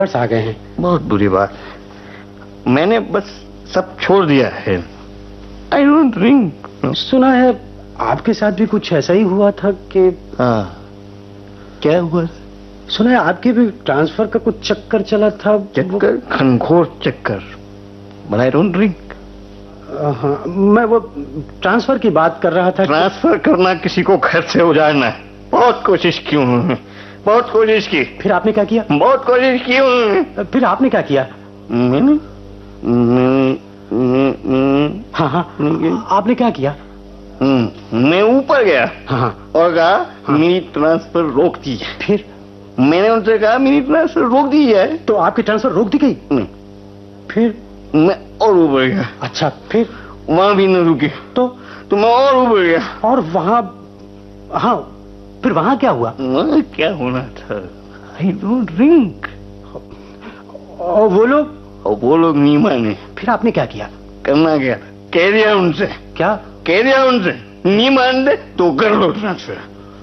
बस आ गए हैं। बहुत बुरी बात। मैंने बस सब छोड़ दिया है। I don't drink. सुना है आपके साथ भी कुछ ऐसा ही हुआ था कि? हाँ, क्या हुआ? सुना है आपके भी ट्रांसफर का कुछ चक्कर चला था। चक्कर? घनघोर चक्कर। But I don't drink. हाँ, मैं वो ट्रांसफर की बात कर रहा था। ट्रांसफर करना किसी को घर से उजाड़ना है। बहुत कोशिश की उन्होंने, बहुत कोशिश की। फिर आपने क्या किया? बहुत कोशिश की उन्होंने। फिर आपने क्या किया? मैंने हाँ, आपने क्या किया? मैं ऊपर गया। हाँ, और कहा मेरी ट्रांसफर रोक दीजिए। फिर मैंने उनसे कहा मेरी ट्रांसफर रोक दी जाए। तो आपकी ट्रांसफर रोक दी गई? नहीं। फिर मैं और ऊपर गया। अच्छा, फिर वहां भी न रुके तो मैं और ऊपर गया। और वहां? हाँ, फिर वहां क्या हुआ? क्या होना था? I don't drink. और वो लोग नहीं माने। फिर आपने क्या किया? करना क्या? कह दिया उनसे। क्या कह दिया उनसे? नहीं मान दे तो कर लो ट्रांसफर।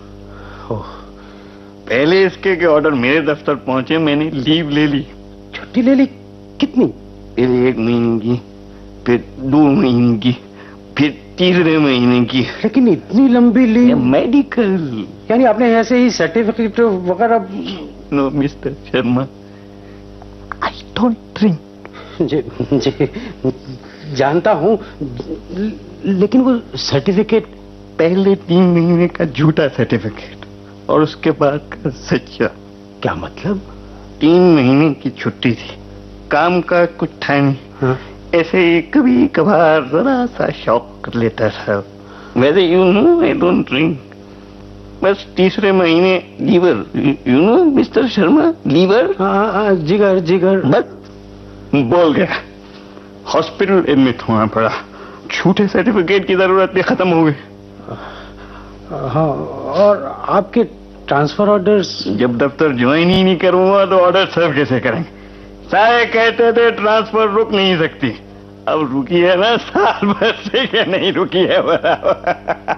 पहले इसके के ऑर्डर मेरे दफ्तर पहुंचे, मैंने लीव ले ली। छुट्टी ले ली? कितनी? पहले 1 महीने की, फिर 2 महीने की, फिर 3रे महीने की। लेकिन इतनी लंबी लीव? मेडिकल। यानी आपने ऐसे ही सर्टिफिकेट वगैरह? No mister Sharma, I don't drink. जी जानता हूँ, लेकिन वो सर्टिफिकेट? पहले 3 महीने का झूठा सर्टिफिकेट और उसके बाद का सच्चा। क्या मतलब? 3 महीने की छुट्टी थी, काम का कुछ था नहीं। हाँ? ऐसे ही कभी कभार जरा सा शौक कर लेता था। वैसे you know I don't drink. बस 3रे महीने liver, you know mister Sharma, liver. हाँ, जिगर। बस बोल गया, हॉस्पिटल एडमिट होना पड़ा। झूठे सर्टिफिकेट की जरूरत भी खत्म हो गई। हाँ, और आपके ट्रांसफर ऑर्डर्स? जब दफ्तर ज्वाइन ही नहीं करूंगा तो ऑर्डर सर्व कैसे करेंगे? सारे कहते थे ट्रांसफर रुक नहीं सकती। अब रुकी है ना, साल भर से क्या नहीं रुकी है बराबर।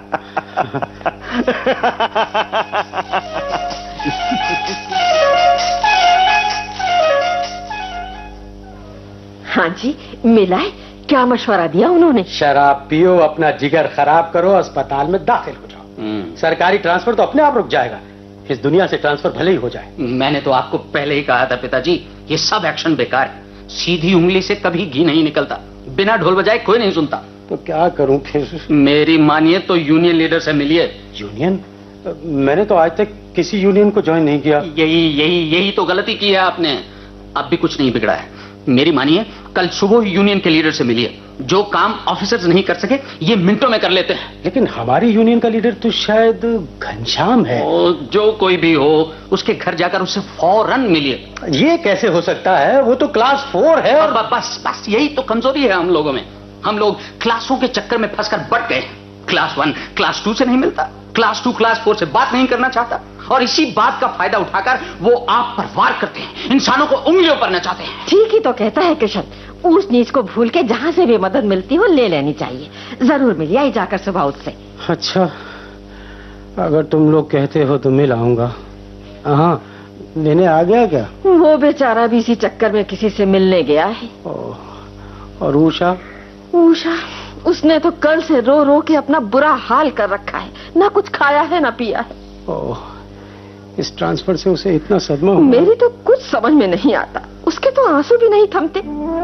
हाँ जी, मिला है? क्या मशवरा दिया उन्होंने? शराब पियो, अपना जिगर खराब करो, अस्पताल में दाखिल हो जाओ। सरकारी ट्रांसफर तो अपने आप रुक जाएगा। इस दुनिया से ट्रांसफर भले ही हो जाए। मैंने तो आपको पहले ही कहा था पिताजी, ये सब एक्शन बेकार है। सीधी उंगली से कभी घी नहीं निकलता, बिना ढोल बजाए कोई नहीं सुनता। तो क्या करूं फिर? मेरी मानिए तो यूनियन लीडर से मिलिए। यूनियन? मैंने तो आज तक किसी यूनियन को ज्वाइन नहीं किया। यही तो गलती की है आपने। अब भी कुछ नहीं बिगड़ा है। मेरी मानिए, कल सुबह यूनियन के लीडर से मिलिए। जो काम ऑफिसर्स नहीं कर सके, ये मिनटों में कर लेते हैं। लेकिन हमारी यूनियन का लीडर तो शायद घनश्याम है। जो कोई भी हो, उसके घर जाकर उससे फौरन मिलिए। ये कैसे हो सकता है? वो तो क्लास 4 है। और बस यही तो कमजोरी है हम लोगों में। हम लोग क्लासों के चक्कर में फंसकर बढ़ गए। क्लास 1 क्लास 2 से नहीं मिलता, क्लास 2 क्लास 4 से बात नहीं करना चाहता, और इसी बात का फायदा उठाकर वो आप पर वार करते हैं, इंसानों को उंगलियों पर नचाते हैं। ठीक ही तो कहता है किशन। ऊंच नीच को भूल के जहाँ से भी मदद मिलती हो ले लेनी चाहिए। जरूर मिलिए आई जाकर सुबह उससे। अच्छा, अगर तुम लोग कहते हो तो मिल आऊंगा। हाँ, लेने आ गया क्या? वो बेचारा भी इसी चक्कर में किसी से मिलने गया है। और उषा? उसने तो कल से रो रो के अपना बुरा हाल कर रखा है। ना कुछ खाया है ना पिया है। इस ट्रांसफर से उसे इतना सदमा हुआ। मेरी तो कुछ समझ में नहीं आता। उसके तो आंसू भी नहीं थमते।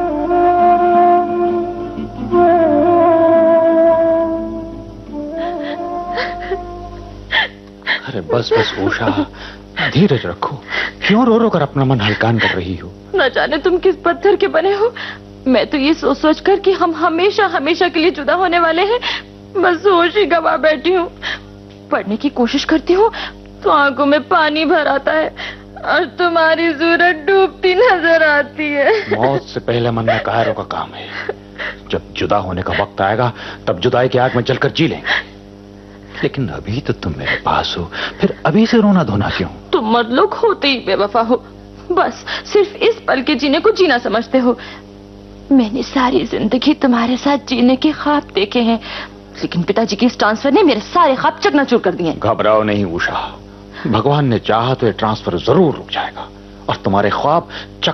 अरे बस उषा, धीरज रखो। क्यों रो रो कर अपना मन हल्कान कर रही हो? न जाने तुम किस पत्थर के बने हो। मैं तो ये सोच कर कि हम हमेशा के लिए जुदा होने वाले हैं, बस होश ही गवा बैठी हूँ। पढ़ने की कोशिश करती हूँ तो आंखों में पानी भर आता है और तुम्हारी सूरत डूबती नजर आती है। मौत से पहले मन में कायरों का काम है। जब जुदा होने का वक्त आएगा तब जुदाई की आग में जलकर जी लेंगे। लेकिन अभी तो तुम मेरे पास हो, फिर अभी से रोना धोना क्यों? तुम मतलब होते ही बेवफा हो। बस सिर्फ इस पल के जीने को जीना समझते हो। मैंने सारी जिंदगी तुम्हारे साथ जीने के ख्वाब देखे हैं, लेकिन पिताजी की इस ट्रांसफर ने मेरे सारे ख्वाब चकनाचूर कर दिए। घबराओ नहीं उषा, भगवान ने चाहा तो ये ट्रांसफर जरूर रुक जाएगा और तुम्हारे ख्वाब